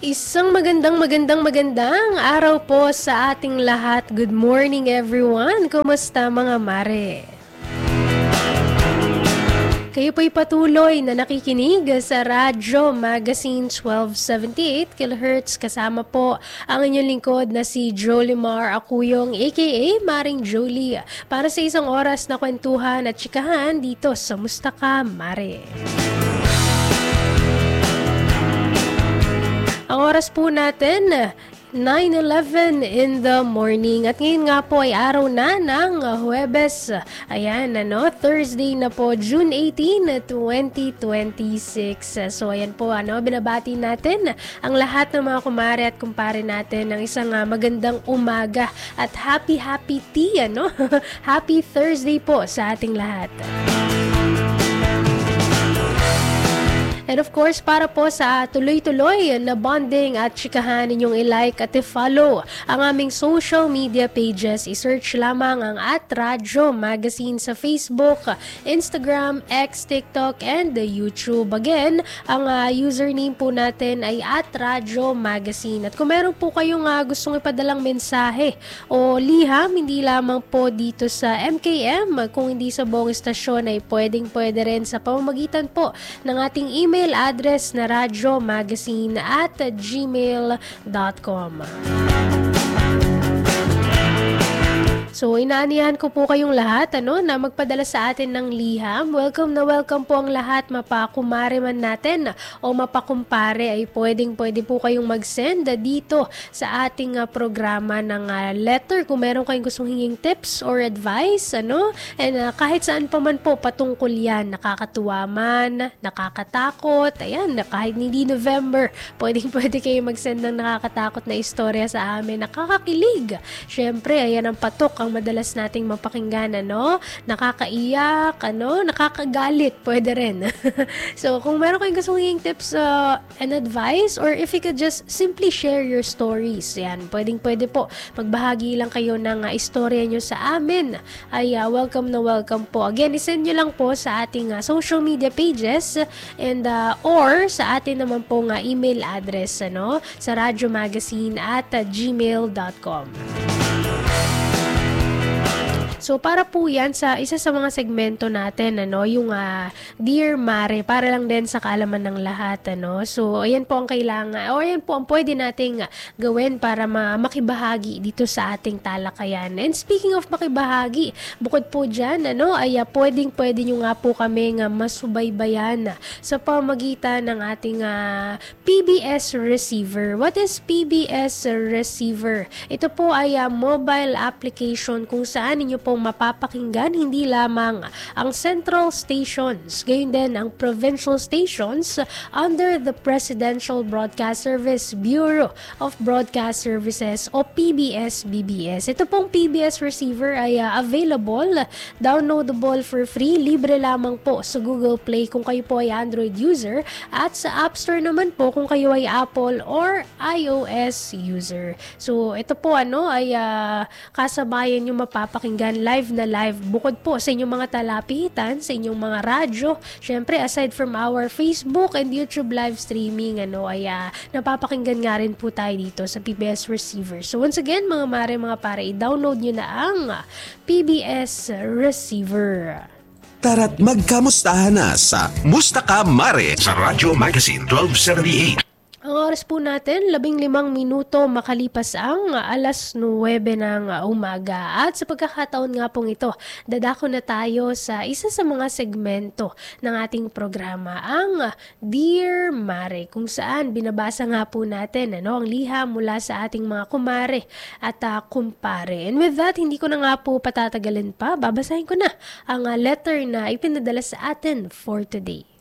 Isang magandang araw po sa ating lahat. Good morning everyone. Kumusta mga mare? Kayo po'y patuloy na nakikinig sa Radyo Magazine 1278 kHz. Kasama po ang inyong lingkod na si Jolimar Acuyong aka Maring Jolie para sa isang oras na kwentuhan at chikahan dito sa Musta Ka Mare. Ang oras po natin, 9:11 in the morning. At ngayon nga po ay araw na ng Huwebes. Ayan, Thursday na po, June 18, 2026. So ayan po, binabati natin ang lahat ng mga kumare at kumpare natin ng isang magandang umaga at happy tea, Happy Thursday po sa ating lahat. And of course, para po sa tuloy-tuloy na bonding at chikahan ninyong i-like at i-follow ang aming social media pages, i-search lamang ang @Radyo Magazine sa Facebook, Instagram, X, TikTok, and YouTube. Again, ang username po natin ay @Radyo Magazine. At kung meron po kayong gustong ipadalang mensahe o liham, hindi lamang po dito sa MKM, kung hindi sa buong istasyon ay pwede rin sa pamamagitan po ng ating email address na radyomagazine@gmail.com. So, inaanihan ko po kayong lahat na magpadala sa atin ng liham. Welcome po ang lahat, mapakumare man natin o mapakumpare ay pwede po kayong mag-send dito sa ating programa ng letter kung meron kayong gustong hinging tips or advice, and kahit saan pa man po patungkol yan, nakakatuwa man, nakakatakot, ayan, kahit hindi November, pwede kayong mag-send ng nakakatakot na istorya sa amin, nakakakilig. Syempre, ayan ang patok ang madalas nating mapakinggan, nakakaiyak, nakakagalit, pwede rin. So, kung meron kayong gusto hinging tips and advice, or if you could just simply share your stories, yan, pwede po. Magbahagi lang kayo ng istorya nyo sa amin, ay welcome po. Again, isend nyo lang po sa ating social media pages and or sa atin naman pong email address, sa radyomagazine@gmail.com. So, para po yan sa isa sa mga segmento natin, yung Dear Mare, para lang din sa kaalaman ng lahat, So, ayan po ang kailangan, o ayan po ang pwede nating gawin para makibahagi dito sa ating talakayan. And speaking of makibahagi, bukod po dyan, ay pwede nyo nga po kami masubaybayan sa pamagitan ng ating PBS receiver. What is PBS receiver? Ito po ay mobile application kung saan ninyo po mapapakinggan hindi lamang ang central stations, gayon din ang provincial stations under the Presidential Broadcast Service Bureau of Broadcast Services o PBS-BBS. Ito pong PBS receiver ay available, downloadable for free, libre lamang po sa Google Play kung kayo po ay Android user at sa App Store naman po kung kayo ay Apple or iOS user. So ito po ay kasabayan nyo mapapakinggan live bukod po sa inyong mga talapitan, sa inyong mga radyo. Syempre, aside from our Facebook and YouTube live streaming, ay napapakinggan nga rin po tayo dito sa PBS receiver. So once again, mga mare, mga pare, i-download nyo na ang PBS receiver. Tara't magkamustahan na sa Musta Ka Mare sa Radyo Magazine 1278. Ang oras po natin, 15 minuto makalipas ang 9:09 ng umaga. At sa pagkakataon nga pong ito, dadako na tayo sa isa sa mga segmento ng ating programa, ang Dear Mare, kung saan binabasa nga po natin ang liham mula sa ating mga kumare at kumpare. And with that, hindi ko na nga po patatagalin pa, babasahin ko na ang letter na ipinadala sa atin for today.